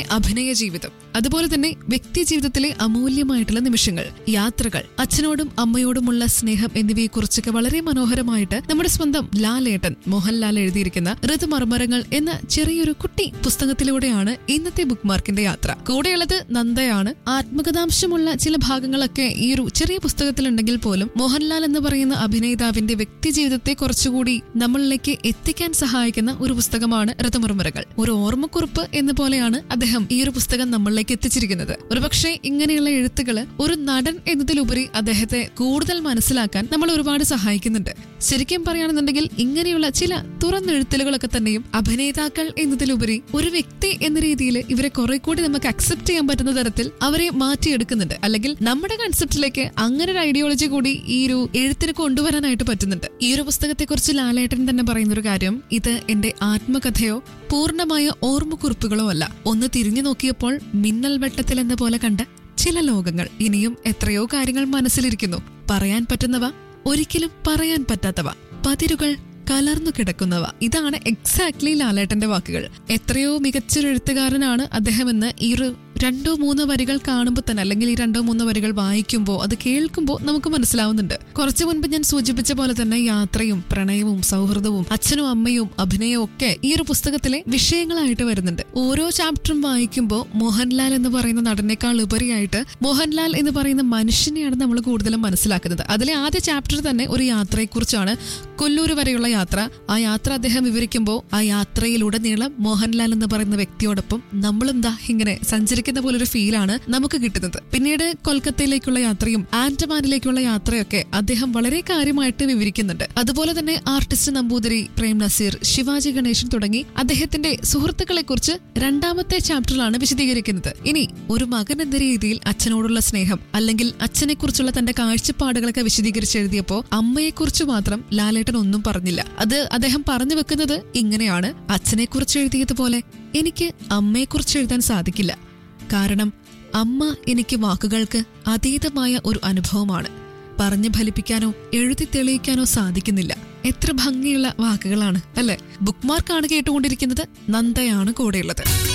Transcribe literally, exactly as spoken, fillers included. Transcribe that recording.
അഭിനയ ജീവിതം, അതുപോലെ തന്നെ വ്യക്തി ജീവിതത്തിലെ അമൂല്യമായിട്ടുള്ള നിമിഷങ്ങൾ, യാത്രകൾ, അച്ഛനോടും അമ്മയോടുമുള്ള സ്നേഹം എന്നിവയെക്കുറിച്ചൊക്കെ വളരെ മനോഹരമായിട്ട് നമ്മുടെ സ്വന്തം ലാലേട്ടൻ മോഹൻലാൽ എഴുതിയിരിക്കുന്ന ഋതുമർമരങ്ങൾ എന്ന ചെറിയൊരു കുട്ടി പുസ്തകത്തിലൂടെയാണ് ഇന്നത്തെ ബുക്ക് മാർക്കിന്റെ യാത്ര. കൂടെയുള്ളത് നന്ദയാണ്. ആത്മകഥാംശമുള്ള ചില ഭാഗങ്ങളൊക്കെ ഈ ഒരു ചെറിയ പുസ്തകത്തിലുണ്ടെങ്കിൽ പോലും മോഹൻലാൽ എന്ന് പറയുന്ന അഭിനേതാവിന്റെ വ്യക്തി ജീവിതത്തെ കുറച്ചുകൂടി നമ്മളിലേക്ക് എത്തിക്കാൻ സഹായിക്കുന്ന ഒരു പുസ്തകമാണ് ഋതുമർമരങ്ങൾ. ഒരു ഓർമ്മക്കുറിപ്പ് എന്ന പോലെയാണ് അദ്ദേഹം ഈ ഒരു പുസ്തകം നമ്മളിലേക്ക് എത്തിച്ചിരിക്കുന്നത്. ഒരുപക്ഷെ ഇങ്ങനെയുള്ള എഴുത്തുകള് ഒരു നടൻ എന്നതിലുപരി അദ്ദേഹത്തെ കൂടുതൽ മനസ്സിലാക്കാൻ നമ്മൾ ഒരുപാട് സഹായിക്കുന്നുണ്ട്. ശരിക്കും പറയുകയാണെന്നുണ്ടെങ്കിൽ ഇങ്ങനെയുള്ള ചില തുറന്നെഴുത്തലുകളൊക്കെ തന്നെയും അഭിനേതാക്കൾ എന്നതിലുപരി ഒരു വ്യക്തി എന്ന രീതിയിൽ ഇവരെ കുറെ കൂടി നമുക്ക് അക്സെപ്റ്റ് ചെയ്യാൻ പറ്റുന്ന തരത്തിൽ അവരെ മാറ്റിയെടുക്കുന്നുണ്ട്. അല്ലെങ്കിൽ നമ്മുടെ കൺസെപ്റ്റിലേക്ക് അങ്ങനെ ഒരു ഐഡിയോളജി കൂടി ഈ ഒരു എഴുത്തിന് കൊണ്ടുവരാനായിട്ട് പറ്റുന്നുണ്ട്. ഈ ഒരു പുസ്തകത്തെ കുറിച്ച് ലാലേട്ടൻ തന്നെ പറയുന്ന ഒരു കാര്യം, ഇത് എന്റെ ആത്മകഥയോ പൂർണ്ണമായ ഓർമ്മക്കുറിപ്പുകളോ അല്ല. ഒന്ന് തിരിഞ്ഞു നോക്കിയപ്പോൾ മിന്നൽ വെട്ടത്തിൽ എന്ന പോലെ കണ്ട ചില ലോകങ്ങൾ. ഇനിയും എത്രയോ കാര്യങ്ങൾ മനസ്സിലിരിക്കുന്നു. പറയാൻ പറ്റുന്നവ, ഒരിക്കലും പറയാൻ പറ്റാത്തവ, പതിരുകൾ കലർന്നു കിടക്കുന്നവ. ഇതാണ് എക്സാക്ട്ലി ലാലേട്ടന്റെ വാക്കുകൾ. എത്രയോ മികച്ചൊരു എഴുത്തുകാരനാണ് അദ്ദേഹം എന്ന് ഈ ഒരു രണ്ടോ മൂന്നോ വരികൾ കാണുമ്പോൾ തന്നെ, അല്ലെങ്കിൽ ഈ രണ്ടോ മൂന്നോ വരികൾ വായിക്കുമ്പോൾ, അത് കേൾക്കുമ്പോൾ നമുക്ക് മനസ്സിലാവുന്നുണ്ട്. കുറച്ചു മുൻപ് ഞാൻ സൂചിപ്പിച്ച പോലെ തന്നെ യാത്രയും പ്രണയവും സൗഹൃദവും അച്ഛനും അമ്മയും അഭിനയവും ഒക്കെ ഈ ഒരു പുസ്തകത്തിലെ വിഷയങ്ങളായിട്ട് വരുന്നുണ്ട്. ഓരോ ചാപ്റ്ററും വായിക്കുമ്പോൾ മോഹൻലാൽ എന്ന് പറയുന്ന നടനേക്കാൾ ഉപരിയായിട്ട് മോഹൻലാൽ എന്ന് പറയുന്ന മനുഷ്യനെയാണ് നമ്മൾ കൂടുതലും മനസ്സിലാക്കുന്നത്. അതിലെ ആദ്യ ചാപ്റ്റർ തന്നെ ഒരു യാത്രയെക്കുറിച്ചാണ്, കൊല്ലൂർ വരെയുള്ള യാത്ര. ആ യാത്ര അദ്ദേഹം വിവരിക്കുമ്പോൾ ആ യാത്രയിലുടനീളം മോഹൻലാൽ എന്ന് പറയുന്ന വ്യക്തിയോടൊപ്പം നമ്മളെന്താ ഇങ്ങനെ സഞ്ചരിക്കുന്ന പോലൊരു ഫീലാണ് നമുക്ക് കിട്ടുന്നത്. പിന്നീട് കൊൽക്കത്തയിലേക്കുള്ള യാത്രയും ആൻഡമാനിലേക്കുള്ള യാത്രയൊക്കെ അദ്ദേഹം വളരെ കാര്യമായിട്ട് വിവരിക്കുന്നുണ്ട്. അതുപോലെ തന്നെ ആർട്ടിസ്റ്റ് നമ്പൂതിരി, പ്രേം നസീർ, ശിവാജി ഗണേശൻ തുടങ്ങി അദ്ദേഹത്തിന്റെ സുഹൃത്തുക്കളെ കുറിച്ച് രണ്ടാമത്തെ ചാപ്റ്ററിലാണ് വിശദീകരിക്കുന്നത്. ഇനി ഒരു മകൻ എന്ന രീതിയിൽ അച്ഛനോടുള്ള സ്നേഹം, അല്ലെങ്കിൽ അച്ഛനെ കുറിച്ചുള്ള തന്റെ കാഴ്ചപ്പാടുകളൊക്കെ വിശദീകരിച്ചെഴുതിയപ്പോ അമ്മയെക്കുറിച്ച് മാത്രം ലാലേട്ടൻ ഒന്നും പറഞ്ഞില്ല. അത് അദ്ദേഹം പറഞ്ഞു വെക്കുന്നത് ഇങ്ങനെയാണ്: അച്ഛനെ കുറിച്ച് എഴുതിയതുപോലെ എനിക്ക് അമ്മയെക്കുറിച്ച് എഴുതാൻ സാധിക്കില്ല. കാരണം അമ്മ എനിക്ക് വാക്കുകൾക്ക് അതീതമായ ഒരു അനുഭവമാണ്. പറഞ്ഞു ഫലിപ്പിക്കാനോ എഴുതി തെളിയിക്കാനോ സാധിക്കുന്നില്ല. എത്ര ഭംഗിയുള്ള വാക്കുകളാണ് അല്ലെ? ബുക്ക് മാർക്കാണ് കേട്ടുകൊണ്ടിരിക്കുന്നത്. നന്ദയാണ് കൂടെയുള്ളത്.